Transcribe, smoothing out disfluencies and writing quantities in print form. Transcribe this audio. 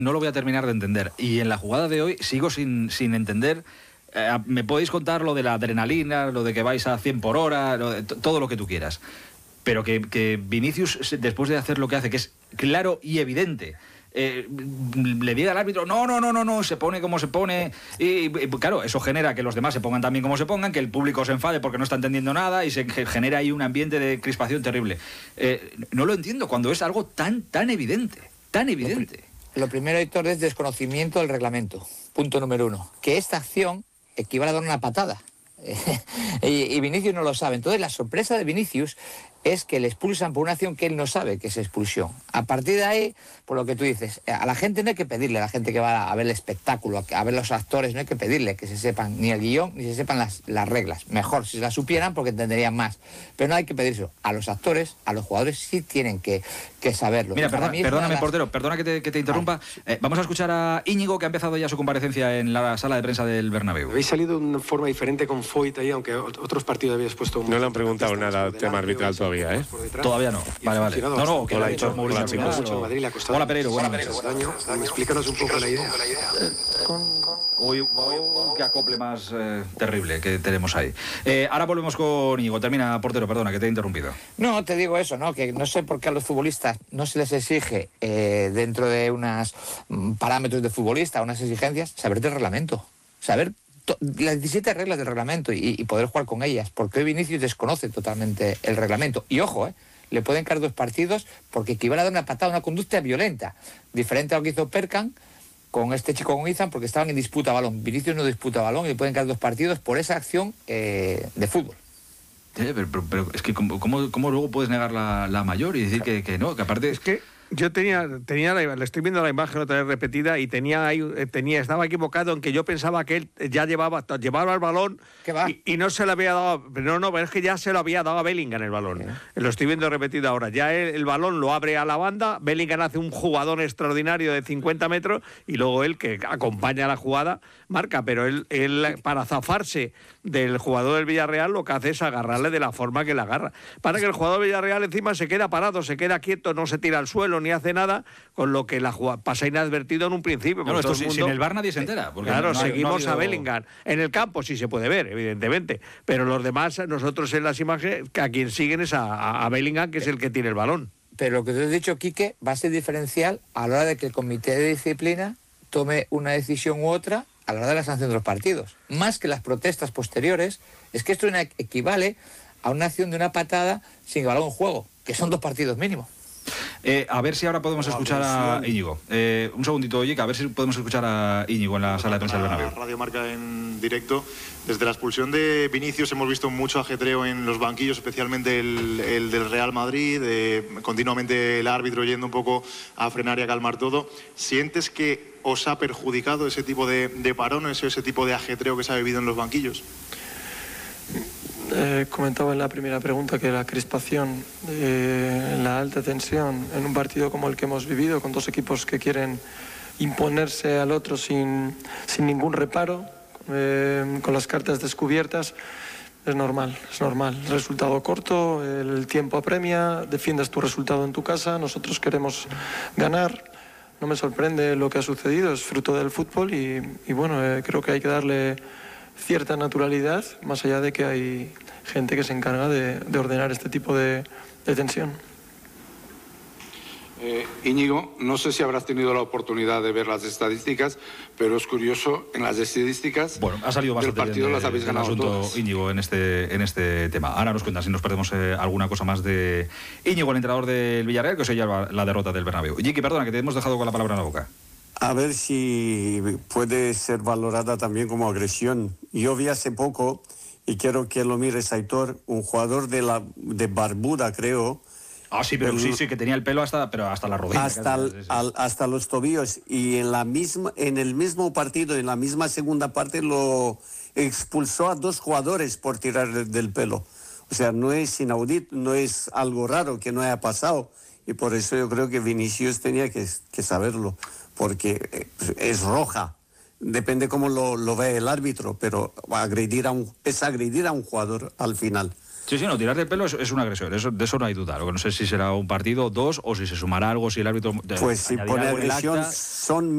no lo voy a terminar de entender. Y en la jugada de hoy sigo sin entender. Me podéis contar lo de la adrenalina, lo de que vais a 100 por hora, todo lo que tú quieras. Pero que Vinicius, después de hacer lo que hace, que es claro y evidente, le diga al árbitro, no, se pone como se pone, y claro, eso genera que los demás se pongan también como se pongan, que el público se enfade porque no está entendiendo nada y se genera ahí un ambiente de crispación terrible. No lo entiendo cuando es algo tan evidente, tan evidente. Lo primero, Héctor, es desconocimiento del reglamento, punto número 1, que esta acción equivale a dar una patada. Y Vinicius no lo sabe. Entonces la sorpresa de Vinicius es que le expulsan por una acción que él no sabe que es expulsión. A partir de ahí, por lo que tú dices, a la gente no hay que pedirle, a la gente que va a ver el espectáculo, a ver los actores, no hay que pedirle que se sepan ni el guión ni se sepan las reglas. Mejor si las supieran porque entenderían más. Pero no hay que pedírselo. A los actores, a los jugadores sí tienen que saberlo. Mira, perdóname, portero, perdona que te interrumpa. Vale. Vamos a escuchar a Íñigo, que ha empezado ya su comparecencia en la sala de prensa del Bernabéu. Habéis salido de una forma diferente con Foyt ahí, aunque otros partidos habéis puesto... No le han preguntado nada al tema arbitral todavía, ¿eh? Todavía no. Vale. No, que lo ha dicho Mauricio. Hola, Pereiro. Explícanos un poco la idea. Uy, qué acople más terrible que tenemos ahí. Ahora volvemos con Íñigo. Termina, portero, perdona, que te he interrumpido. No, te digo eso, ¿no? Que no sé por qué a los futbolistas no se les exige, dentro de unos parámetros de futbolista, unas exigencias, saber del reglamento. Saber las 17 reglas del reglamento y poder jugar con ellas, porque hoy Vinicius desconoce totalmente el reglamento. Y ojo, le pueden caer 2 partidos porque equivale a dar una patada, una conducta violenta, diferente a lo que hizo Perkan con este chico, con Izan, porque estaban en disputa balón. Vinicius no disputa balón y le pueden caer 2 partidos por esa acción de fútbol. Pero es que ¿cómo luego puedes negar la mayor y decir que no? Que aparte... Es que yo le estoy viendo la imagen otra vez repetida y estaba equivocado en que yo pensaba que él ya llevaba el balón y no se le había dado, pero no, es que ya se lo había dado a Bellingham el balón. Lo estoy viendo repetido ahora. Ya el balón lo abre a la banda, Bellingham hace un jugadón extraordinario de 50 metros y luego él, que acompaña la jugada, marca, pero él para zafarse del jugador del Villarreal lo que hace es agarrarle de la forma que le agarra. Para que el jugador del Villarreal encima se queda parado, se queda quieto, no se tira al suelo ni hace nada, con lo que la jugada pasa inadvertido en un principio. No, esto sin el VAR nadie se entera. Claro, seguimos a Bellingham. En el campo sí se puede ver, evidentemente, pero los demás, nosotros en las imágenes, a quien siguen es a Bellingham, que es el que tiene el balón. Pero lo que te he dicho, Quique, va a ser diferencial a la hora de que el comité de disciplina tome una decisión u otra a la hora de la sanción de los partidos. Más que las protestas posteriores, es que esto equivale a una acción de una patada sin balón en juego, que son 2 partidos mínimo. A ver si ahora podemos escuchar a Íñigo. Un segundito, oye, que a ver si podemos escuchar a Íñigo en la sala de prensa del Bernabéu. Radio Marca en directo. Desde la expulsión de Vinicius hemos visto mucho ajetreo en los banquillos, especialmente el del Real Madrid, continuamente el árbitro yendo un poco a frenar y a calmar todo. ¿Sientes que os ha perjudicado ese tipo de parones, ese tipo de ajetreo que se ha vivido en los banquillos? Comentaba en la primera pregunta que la crispación, la alta tensión en un partido como el que hemos vivido, con 2 equipos que quieren imponerse al otro sin ningún reparo, con las cartas descubiertas, es normal. Resultado corto, el tiempo apremia, defiendes tu resultado en tu casa, nosotros queremos ganar. No me sorprende lo que ha sucedido, es fruto del fútbol y bueno, creo que hay que darle cierta naturalidad, más allá de que hay gente que se encarga de ordenar este tipo de tensión. Íñigo, no sé si habrás tenido la oportunidad de ver las estadísticas, pero es curioso, en las estadísticas ha salido bastante del partido las habéis ganado asunto todas. Íñigo en este tema. Ahora nos cuentan si nos perdemos alguna cosa más de Íñigo, el entrenador del Villarreal, que se lleva la derrota del Bernabéu. Jiki, perdona, que te hemos dejado con la palabra en la boca. A ver si puede ser valorada también como agresión. Yo vi hace poco, y quiero que lo mires, Aitor, un jugador de Barbuda, creo. Sí, pero sí, que tenía el pelo hasta la rodilla. Hasta los tobillos. Y en el mismo partido, en la misma segunda parte, lo expulsó a 2 jugadores por tirar del pelo. O sea, no es inaudito, no es algo raro que no haya pasado. Y por eso yo creo que Vinicius tenía que saberlo, porque es roja. Depende cómo lo ve el árbitro, pero es agredir a un jugador al final. Sí, no, tirar del pelo es una agresión, de eso no hay duda. Lo que no sé si será un partido, 2, o si se sumará algo, si el árbitro... Pues si pone agresión, son